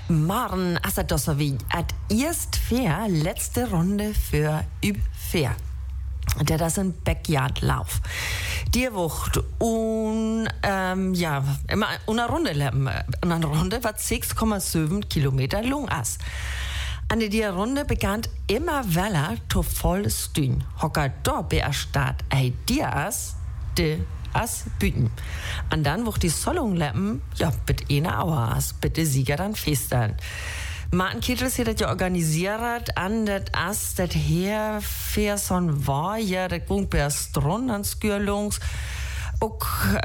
Morgen ist das so wie erst fair, letzte Runde für Üb-Fair. Der ist ein Backyard-Lauf. Die Woche und immer eine Runde leben. Eine Runde, was 6,7 Kilometer lang ist. An der Runde begann immer weller zu voll stehen. Hocker da bei Start Ideas de as büten. Und dann, wo die Sollung leppen, bitte eine Auer as, bitte Sieger dann festern. Martin Kittels hat das ja organisiert, an das as, das her, für so ein war, ja, das ging bei Stron an Skürlungs, auch,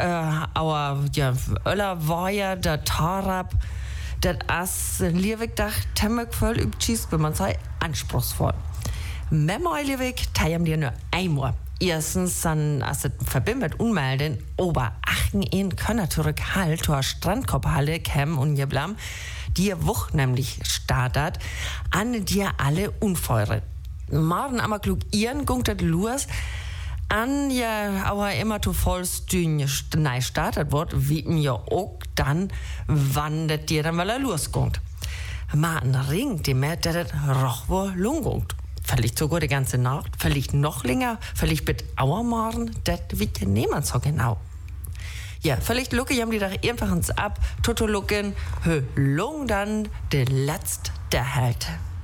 Öller war ja, der Tarab, das as, Liewig dach, temmek voll übtschießt, wenn man sei, anspruchsvoll. Memoi Liewig, teilen dir nur einmal. Erstens, dann, als es verbindet mit Unmelden, aber achten ihn können natürlich halt, zur Strandkorbhalle kämen und geblam, die Woche nämlich startet, an dir alle Unfeure. Morgen aber klug ihren gungt das los, an ja, aber immer zu vollstühn neu startet wird, wie mir auch dann, wann das dir dann mal losgungt. Martin ringt, die merkt, dass das roch wohl lungungt. Vielleicht sogar die ganze Nacht, vielleicht noch länger, vielleicht mit Auermorgen, das wird ja niemand so genau. Ja, vielleicht lucke ich die da einfach ins ab, Toto lucken, hö lung dann, der letzte, der hält.